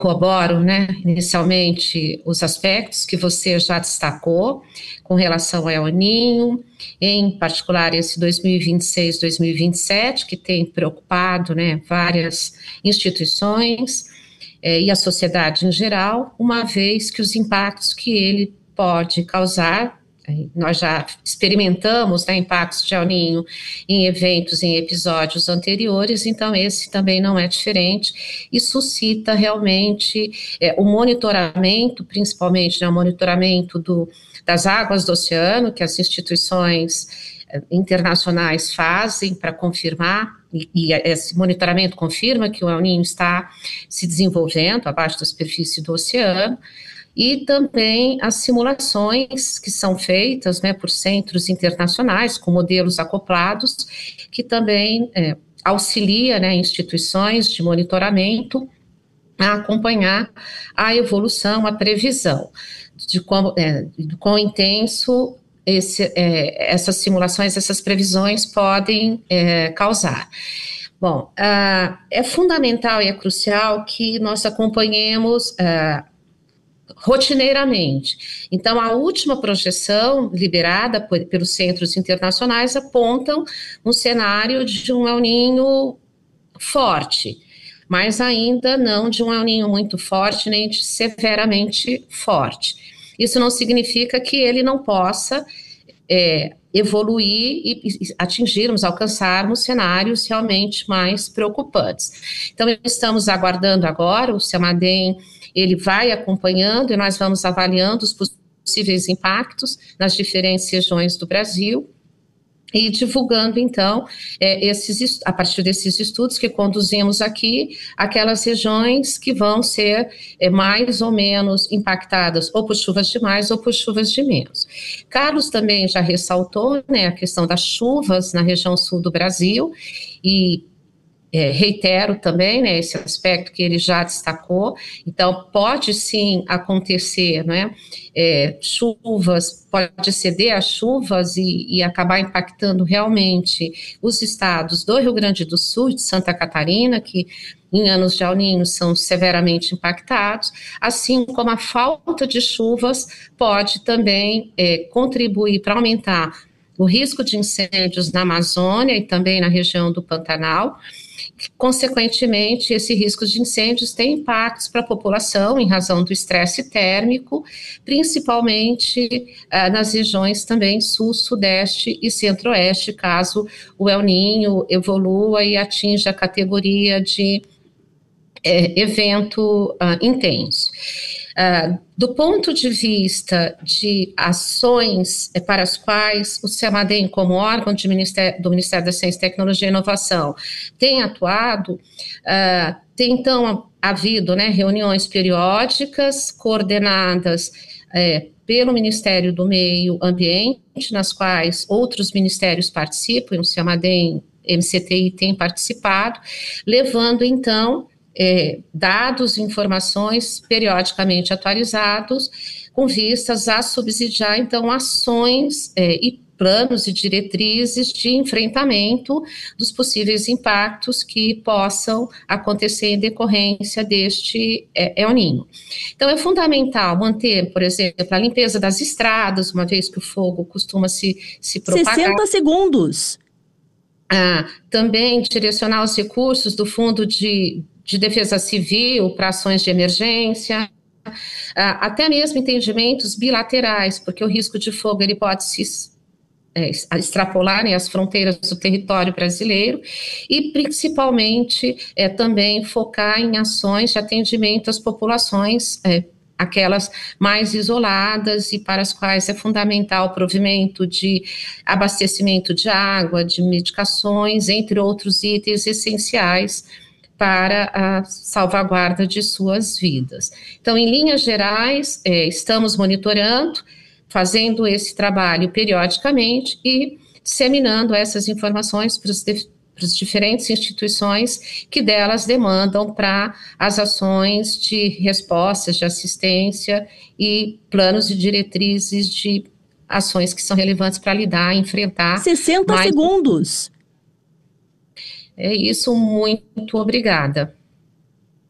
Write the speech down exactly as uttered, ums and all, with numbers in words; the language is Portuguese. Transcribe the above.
corroboro, né, inicialmente os aspectos que você já destacou com relação ao El Niño, em particular esse dois mil e vinte e seis, dois mil e vinte e sete, que tem preocupado, né, várias instituições eh, e a sociedade em geral, uma vez que os impactos que ele pode causar, nós já experimentamos, né, impactos de El Niño em eventos, em episódios anteriores, então esse também não é diferente e suscita realmente é, o monitoramento, principalmente, né, o monitoramento do, das águas do oceano, que as instituições é, internacionais fazem para confirmar, e, e esse monitoramento confirma que o El Niño está se desenvolvendo abaixo da superfície do oceano, e também as simulações que são feitas, né, por centros internacionais, com modelos acoplados, que também é, auxilia, né, instituições de monitoramento a acompanhar a evolução, a previsão de quão, é, de quão intenso esse, é, essas simulações, essas previsões podem é, causar. Bom, uh, é fundamental e é crucial que nós acompanhemos uh, rotineiramente. Então, a última projeção liberada por, pelos centros internacionais apontam um cenário de um El Niño forte, mas ainda não de um El Niño muito forte, nem de severamente forte. Isso não significa que ele não possa é, evoluir e, e atingirmos, alcançarmos cenários realmente mais preocupantes. Então, estamos aguardando agora, o CEMADEM ele vai acompanhando e nós vamos avaliando os possíveis impactos nas diferentes regiões do Brasil e divulgando, então, é, esses, a partir desses estudos que conduzimos aqui, aquelas regiões que vão ser é, mais ou menos impactadas ou por chuvas de mais ou por chuvas de menos. Carlos também já ressaltou, né, a questão das chuvas na região sul do Brasil e É, reitero também, né, esse aspecto que ele já destacou. Então, pode sim acontecer, né, é, chuvas, pode exceder as chuvas e, e acabar impactando realmente os estados do Rio Grande do Sul e de Santa Catarina, que em anos de El Niño são severamente impactados, assim como a falta de chuvas pode também é, contribuir para aumentar o risco de incêndios na Amazônia e também na região do Pantanal. Consequentemente, esse risco de incêndios tem impactos para a população em razão do estresse térmico, principalmente uh, nas regiões também sul, sudeste e centro-oeste, caso o El Niño evolua e atinja a categoria de é, evento uh, intenso. Uh, do ponto de vista de ações é, para as quais o CEMADEM, como órgão de Ministério, do Ministério da Ciência, Tecnologia e Inovação, tem atuado, uh, tem então havido, né, reuniões periódicas coordenadas é, pelo Ministério do Meio Ambiente, nas quais outros ministérios participam, o CEMADEM, M C T I tem participado, levando então É, dados e informações periodicamente atualizados com vistas a subsidiar, então, ações é, e planos e diretrizes de enfrentamento dos possíveis impactos que possam acontecer em decorrência deste é, El Niño. Então, é fundamental manter, por exemplo, a limpeza das estradas, uma vez que o fogo costuma se, se propagar. sessenta segundos. Ah, também direcionar os recursos do Fundo de de defesa civil para ações de emergência, até mesmo entendimentos bilaterais, porque o risco de fogo ele pode se é, extrapolar, né, as fronteiras do território brasileiro e principalmente é, também focar em ações de atendimento às populações, é, aquelas mais isoladas e para as quais é fundamental o provimento de abastecimento de água, de medicações, entre outros itens essenciais para a salvaguarda de suas vidas. Então, em linhas gerais, é, estamos monitorando, fazendo esse trabalho periodicamente e disseminando essas informações para os para as diferentes instituições que delas demandam para as ações de respostas, de assistência e planos e diretrizes de ações que são relevantes para lidar, enfrentar. sessenta mais... segundos. É isso, muito obrigada.